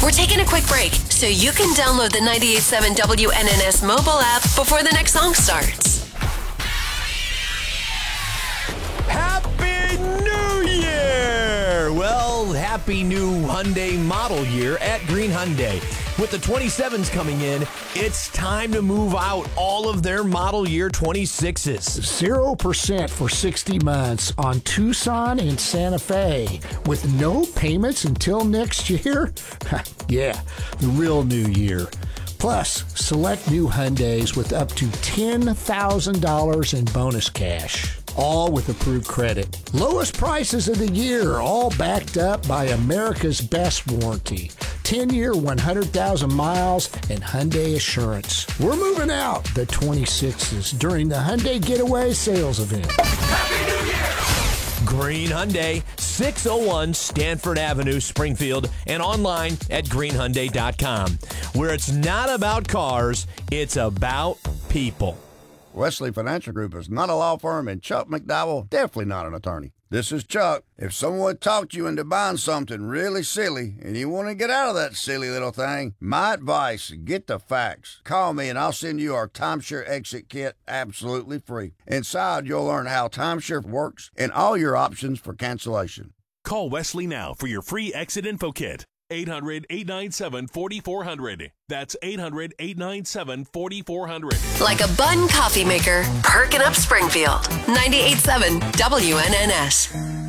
We're taking a quick break so you can download the 98.7 WNNS mobile app before the next song starts. Happy New Year! Well, happy new Hyundai model year at Green Hyundai. With the 27s coming in, it's time to move out all of their model year 26s. 0% for 60 months on Tucson and Santa Fe with no payments until next year? Yeah, the real new year. Plus, select new Hyundais with up to $10,000 in bonus cash. All with approved credit. Lowest prices of the year, all backed up by America's best warranty. 10-year, 100,000 miles, and Hyundai Assurance. We're moving out the 26s during the Hyundai Getaway sales event. Happy New Year! Green Hyundai, 601 Stanford Avenue, Springfield, and online at greenhyundai.com, where it's not about cars, it's about people. Wesley Financial Group is not a law firm, and Chuck McDowell, definitely not an attorney. This is Chuck. If someone talked you into buying something really silly and you want to get out of that silly little thing, my advice, get the facts. Call me and I'll send you our timeshare exit kit absolutely free. Inside, you'll learn how timeshare works and all your options for cancellation. Call Wesley now for your free exit info kit. 800-897-4400. That's 800-897-4400. Like a bun coffee maker, perking up Springfield. 98.7 WNNS.